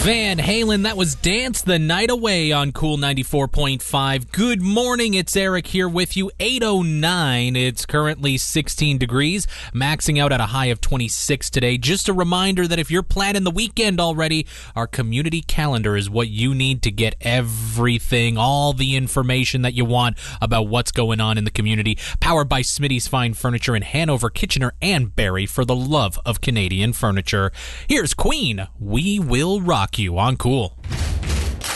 Van Halen, that was Dance the Night Away on Cool 94.5. Good morning, it's Eric here with you. 8:09, it's currently 16 degrees, maxing out at a high of 26 today. Just a reminder that if you're planning the weekend already, our community calendar is what you need to get everything, all the information that you want about what's going on in the community. Powered by Smitty's Fine Furniture in Hanover, Kitchener, and Barrie for the love of Canadian furniture. Here's Queen, We Will Rock You on Cool.